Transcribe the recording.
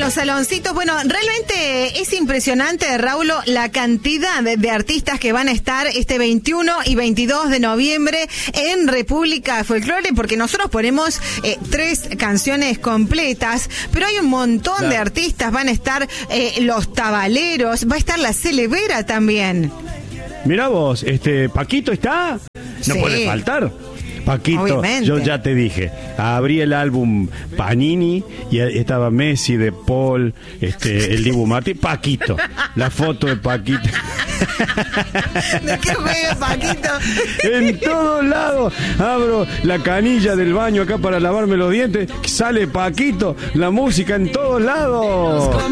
los saloncitos. Bueno, realmente es impresionante, Raúl, la cantidad de artistas que van a estar este 21 y 22 de noviembre en República Folklore, porque nosotros ponemos 3 canciones completas, pero hay un montón de artistas. Van a estar los Tabaleros, va a estar la Celevera también. Mirá vos, Paquito está, no puede faltar. Paquito, obviamente. Yo ya te dije, abrí el álbum Panini y estaba Messi, De Paul, el Dibu Martí, Paquito, la foto de Paquito. ¿De qué juega Paquito? En todos lados. Abro la canilla del baño acá para lavarme los dientes, sale Paquito, la música en todos lados.